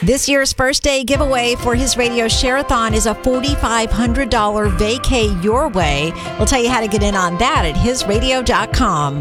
This year's first day giveaway for his radio share-a-thon is a $4,500 vacay your way. We'll tell you how to get in on that at hisradio.com.